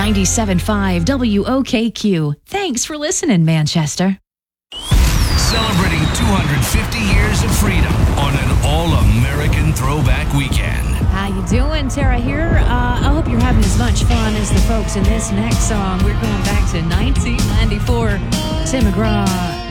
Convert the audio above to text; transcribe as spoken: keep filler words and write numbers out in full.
ninety-seven point five W O K Q. Thanks for listening, Manchester. Celebrating two hundred fifty years of freedom on an all-American throwback weekend. How you doing? Tara here. Uh, I hope you're having as much fun as the folks in this next song. We're going back to nineteen ninety-four. Tim McGraw